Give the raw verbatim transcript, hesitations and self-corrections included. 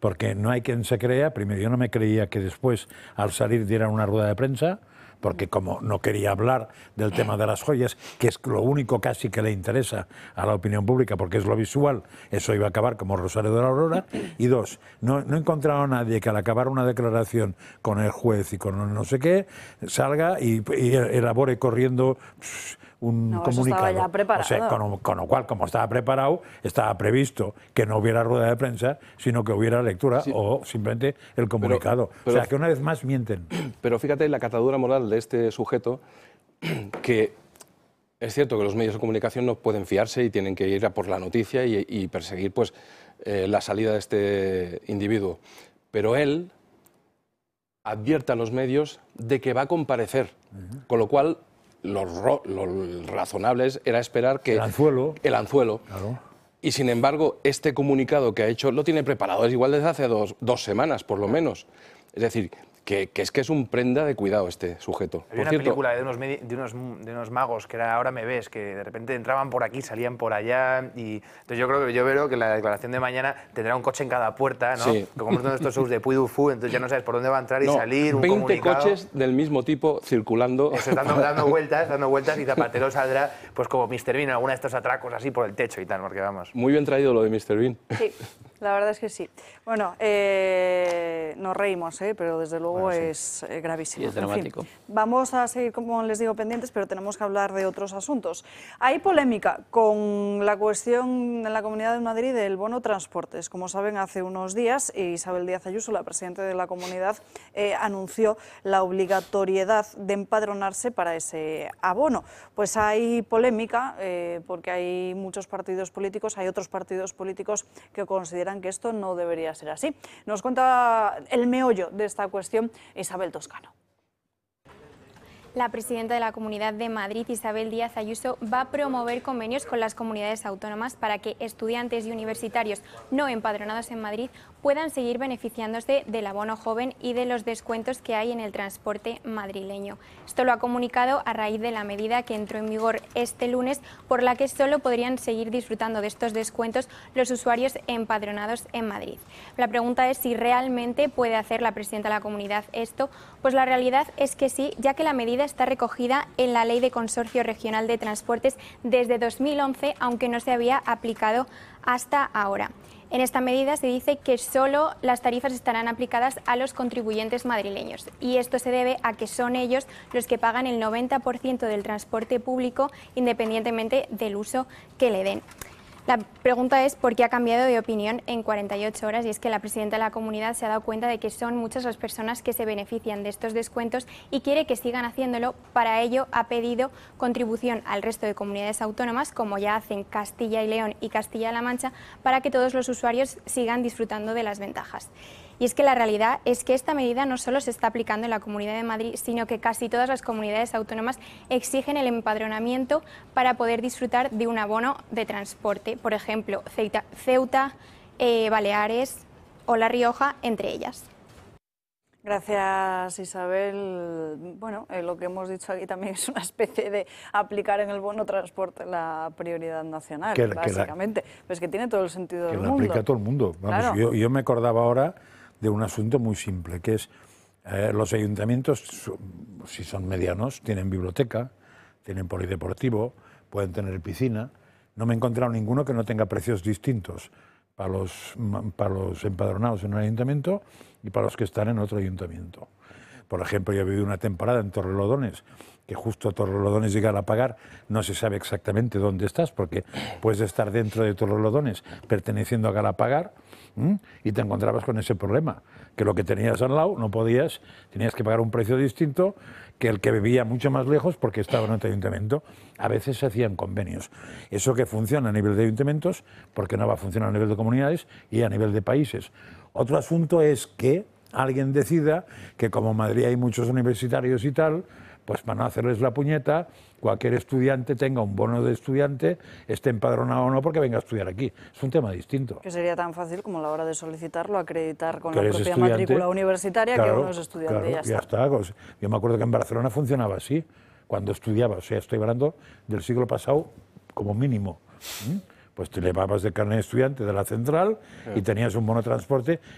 porque no hay quien se crea, primero yo no me creía que después al salir dieran una rueda de prensa, porque como no quería hablar del tema de las joyas, que es lo único casi que le interesa a la opinión pública, porque es lo visual, eso iba a acabar como Rosario de la Aurora. Y dos, no, no he encontrado a nadie que al acabar una declaración con el juez y con no sé qué, salga y, y elabore corriendo un no, comunicado. Estaba ya preparado. O sea, con, con lo cual, como estaba preparado, estaba previsto que no hubiera rueda de prensa, sino que hubiera lectura sí. o simplemente el comunicado. Pero, pero, o sea, que una vez más mienten. Pero fíjate la catadura moral de este sujeto, que es cierto que los medios de comunicación no pueden fiarse y tienen que ir a por la noticia y, y perseguir pues, eh, la salida de este individuo. Pero él advierte a los medios de que va a comparecer, uh-huh. con lo cual Lo, lo razonable era esperar que... El anzuelo. El anzuelo. Claro. Y sin embargo, este comunicado que ha hecho lo tiene preparado, es igual desde hace dos, dos semanas, por lo menos. Es decir, que, que es que es un prenda de cuidado este sujeto. Había una película de unos, de, unos, de unos magos que era Ahora me ves, que de repente entraban por aquí, salían por allá, y entonces yo creo que yo veo que la declaración de mañana tendrá un coche en cada puerta, ¿no? Sí. Como uno de estos shows de Puy Du Fu, entonces ya no sabes por dónde va a entrar y no, salir, un veinte comunicado. coches del mismo tipo circulando. Eso, dando, dando vueltas, dando vueltas, y Zapatero saldrá pues como míster Bean en alguna de estos atracos así por el techo y tal, porque vamos. Muy bien traído lo de míster Bean. Sí, la verdad es que sí. Bueno, eh, nos reímos, ¿eh? Pero desde luego bueno, sí. es eh, gravísimo. Y es dramático. En fin, vamos a seguir, como les digo, pendientes, pero tenemos que hablar de otros asuntos. Hay polémica con la cuestión en la Comunidad de Madrid del bono transportes. Como saben, hace unos días Isabel Díaz Ayuso, la presidenta de la comunidad, eh, anunció la obligatoriedad de empadronarse para ese abono. Pues hay polémica eh, porque hay muchos partidos políticos, hay otros partidos políticos que consideran que esto no debería ser así. Nos cuenta el meollo de esta cuestión Isabel Toscano. La presidenta de la Comunidad de Madrid, Isabel Díaz Ayuso, va a promover convenios con las comunidades autónomas para que estudiantes y universitarios no empadronados en Madrid puedan seguir beneficiándose del abono joven y de los descuentos que hay en el transporte madrileño. Esto lo ha comunicado a raíz de la medida que entró en vigor este lunes, por la que solo podrían seguir disfrutando de estos descuentos los usuarios empadronados en Madrid. La pregunta es si realmente puede hacer la presidenta de la comunidad esto. Pues la realidad es que sí, ya que la medida está recogida en la Ley de Consorcio Regional de Transportes desde dos mil once, aunque no se había aplicado hasta ahora. En esta medida se dice que solo las tarifas estarán aplicadas a los contribuyentes madrileños, y esto se debe a que son ellos los que pagan el noventa por ciento del transporte público, independientemente del uso que le den. La pregunta es por qué ha cambiado de opinión en cuarenta y ocho horas, y es que la presidenta de la comunidad se ha dado cuenta de que son muchas las personas que se benefician de estos descuentos y quiere que sigan haciéndolo. Para ello ha pedido contribución al resto de comunidades autónomas, como ya hacen Castilla y León y Castilla-La Mancha, para que todos los usuarios sigan disfrutando de las ventajas. Y es que la realidad es que esta medida no solo se está aplicando en la Comunidad de Madrid, sino que casi todas las comunidades autónomas exigen el empadronamiento para poder disfrutar de un abono de transporte. Por ejemplo, Ceuta, Ceuta eh, Baleares o La Rioja, entre ellas. Gracias, Isabel. Bueno, eh, lo que hemos dicho aquí también es una especie de aplicar en el bono transporte la prioridad nacional, que, básicamente. Que la, pues que tiene todo el sentido del mundo. Que lo aplica a todo el mundo. Vamos, claro. yo, yo me acordaba ahora de un asunto muy simple, que es eh, los ayuntamientos, si son medianos, tienen biblioteca, tienen polideportivo, pueden tener piscina. No me he encontrado ninguno que no tenga precios distintos para los, para los empadronados en un ayuntamiento y para los que están en otro ayuntamiento. Por ejemplo, yo he vivido una temporada en Torrelodones, que justo Torrelodones llega a pagar, no se sabe exactamente dónde estás, porque puedes estar dentro de Torrelodones perteneciendo a Galapagar, ¿m? y te encontrabas con ese problema, que lo que tenías al lado no podías, tenías que pagar un precio distinto que el que vivía mucho más lejos porque estaba en otro ayuntamiento. A veces se hacían convenios. Eso que funciona a nivel de ayuntamientos, porque no va a funcionar a nivel de comunidades y a nivel de países. Otro asunto es que alguien decida que como en Madrid hay muchos universitarios y tal, pues para no hacerles la puñeta, cualquier estudiante tenga un bono de estudiante, esté empadronado o no, porque venga a estudiar aquí. Es un tema distinto. Que sería tan fácil como a la hora de solicitarlo, acreditar con la propia matrícula universitaria, claro, que uno es estudiante, claro, y ya, ya está. está. Yo me acuerdo que en Barcelona funcionaba así, cuando estudiaba, o sea, estoy hablando del siglo pasado como mínimo. ¿Mm? Pues te llevabas de carnet de estudiante de la central, sí, y tenías un bono de transporte